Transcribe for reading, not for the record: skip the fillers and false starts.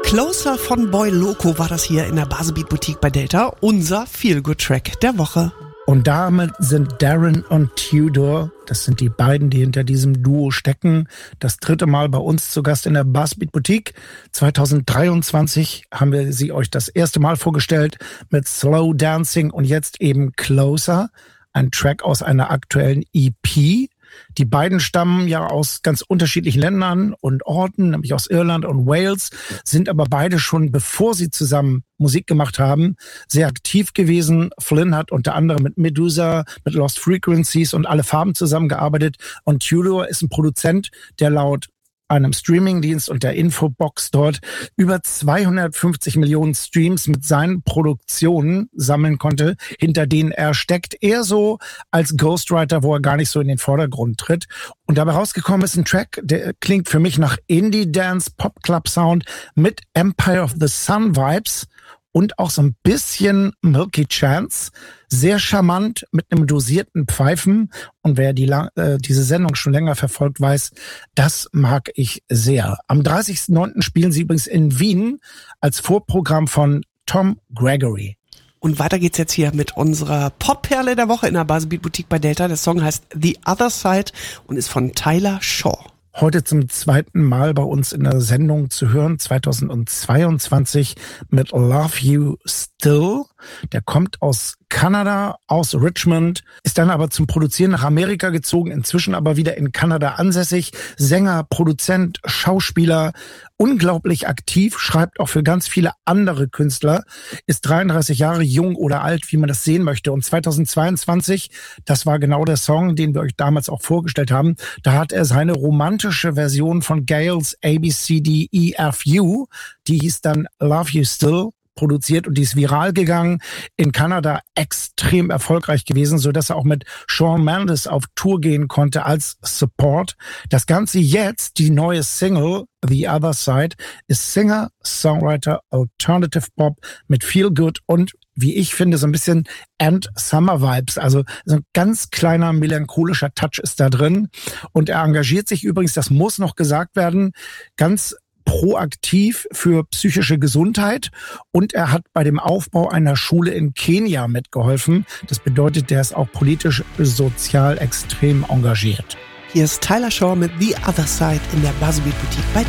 Closer von Boy Loco war das hier in der Baselbeat Boutique bei Delta, unser Feel-Good-Track der Woche. Und damit sind Darren und Tudor, das sind die beiden, die hinter diesem Duo stecken, das 3. Mal bei uns zu Gast in der Baselbeat Boutique. 2023 haben wir sie euch das erste Mal vorgestellt mit Slow Dancing und jetzt eben Closer, ein Track aus einer aktuellen EP. Die beiden stammen ja aus ganz unterschiedlichen Ländern und Orten, nämlich aus Irland und Wales, sind aber beide schon, bevor sie zusammen Musik gemacht haben, sehr aktiv gewesen. Flynn hat unter anderem mit Medusa, mit Lost Frequencies und Alle Farben zusammengearbeitet. Und Tudor ist ein Produzent, der laut einem Streamingdienst und der Infobox dort über 250 Millionen Streams mit seinen Produktionen sammeln konnte, hinter denen er steckt. Eher so als Ghostwriter, wo er gar nicht so in den Vordergrund tritt. Und dabei rausgekommen ist ein Track, der klingt für mich nach Indie-Dance, Pop-Club-Sound mit Empire of the Sun Vibes und auch so ein bisschen Milky Chance. Sehr charmant mit einem dosierten Pfeifen. Und wer diese Sendung schon länger verfolgt, weiß, das mag ich sehr. Am 30.09. spielen sie übrigens in Wien als Vorprogramm von Tom Gregory. Und weiter geht's jetzt hier mit unserer Pop-Perle der Woche in der Baselbeat Boutique bei Delta. Der Song heißt The Other Side und ist von Tyler Shaw. Heute zum 2. Mal bei uns in der Sendung zu hören, 2022 mit Love You Still. Der kommt aus Kanada, aus Richmond, ist dann aber zum Produzieren nach Amerika gezogen, inzwischen aber wieder in Kanada ansässig. Sänger, Produzent, Schauspieler, unglaublich aktiv, schreibt auch für ganz viele andere Künstler, ist 33 Jahre jung oder alt, wie man das sehen möchte. Und 2022, das war genau der Song, den wir euch damals auch vorgestellt haben, da hat er seine romantische Version von Gales ABCDEFU, die hieß dann Love You Still, produziert und die ist viral gegangen, in Kanada extrem erfolgreich gewesen, so dass er auch mit Shawn Mendes auf Tour gehen konnte als Support. Das Ganze jetzt, die neue Single The Other Side, ist Singer, Songwriter, Alternative Pop mit Feel Good und, wie ich finde, so ein bisschen End Summer Vibes. Also so ein ganz kleiner melancholischer Touch ist da drin. Und er engagiert sich übrigens, das muss noch gesagt werden, ganz proaktiv für psychische Gesundheit und er hat bei dem Aufbau einer Schule in Kenia mitgeholfen. Das bedeutet, der ist auch politisch, sozial extrem engagiert. Hier ist Tyler Shaw mit The Other Side in der Baselbeat Boutique bei